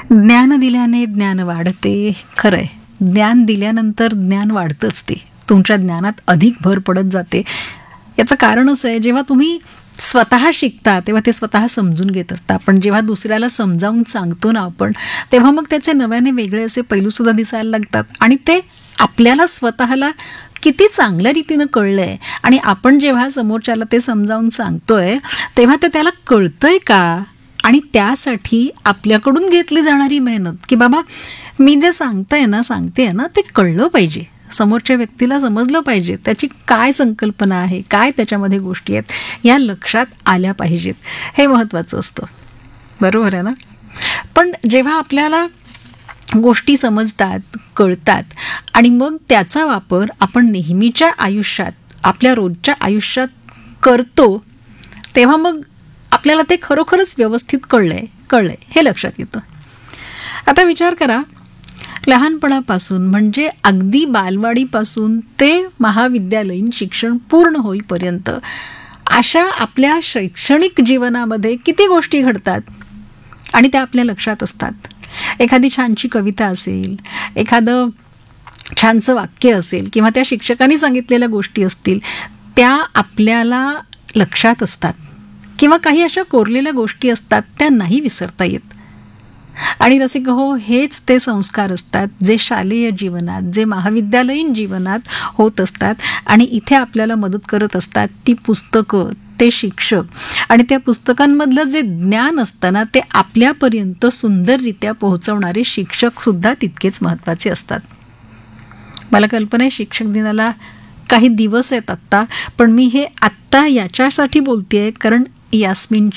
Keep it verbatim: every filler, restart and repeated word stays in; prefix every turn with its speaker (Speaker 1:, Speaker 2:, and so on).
Speaker 1: ज्ञान दिल्याने ज्ञान वाढते. खरंय, ज्ञान दिल्यानंतर ज्ञान वाढतंच. ते तुमच्या ज्ञानात अधिक भर पडत जाते. याचं कारण असं आहे, जेव्हा तुम्ही स्वतः शिकता तेव्हा ते स्वतः समजून घेत असता. पण जेव्हा दुसऱ्याला समजावून सांगतो ना आपण, तेव्हा मग त्याचे नव्याने वेगळे असे पैलूसुद्धा दिसायला लागतात. आणि ते आपल्याला स्वतःला किती चांगल्या रीतीनं कळलंय आणि आपण जेव्हा समोरच्याला ते समजावून सांगतोय तेव्हा ते त्याला कळतंय का. आणि त्यासाठी आपल्याकडून घेतली जाणारी मेहनत, की बाबा मी जे सांगताय ना सांगते ना ते कळलं पाहिजे, समोरच्या व्यक्तीला समजलं पाहिजे, त्याची काय संकल्पना आहे, काय त्याच्यामध्ये गोष्टी आहेत, या लक्षात आल्या पाहिजेत. हे महत्त्वाचं असतं. बरोबर आहे ना. पण जेव्हा आपल्याला गोष्टी समजतात, कळतात आणि मग त्याचा वापर आपण नेहमीच्या आयुष्यात, आपल्या रोजच्या आयुष्यात करतो, तेव्हा मग आपल्याला ते खरोखरच व्यवस्थित कळलंय कळलंय हे लक्षात येतं. आता विचार करा, लहानपणापासून म्हणजे अगदी बालवाडीपासून ते महाविद्यालयीन शिक्षण पूर्ण होईपर्यंत अशा आपल्या शैक्षणिक जीवनामध्ये किती गोष्टी घडतात आणि त्या आपल्या लक्षात असतात. एखादी छानशी कविता असेल, एखादं छानसं वाक्य असेल किंवा त्या शिक्षकांनी सांगितलेल्या गोष्टी असतील, त्या आपल्याला लक्षात असतात. किंवा काही अशा कोरलेल्या गोष्टी असतात, त्या नाही विसरता येत. आणि रसिक हो, हेच ते संस्कार असतात जे शालेय जीवनात, जे महाविद्यालयीन जीवनात होत असतात. आणि इथे आपल्याला मदत करत असतात ती पुस्तकं, ते शिक्षक आणि त्या पुस्तकांमधलं जे ज्ञान असतं ना, ते आपल्यापर्यंत सुंदररित्या पोहोचवणारे शिक्षकसुद्धा तितकेच महत्त्वाचे असतात. मला कल्पना आहे शिक्षक दिनाला काही दिवस आहेत आत्ता, पण मी हे आत्ता याच्यासाठी बोलतेय कारण यास्मिन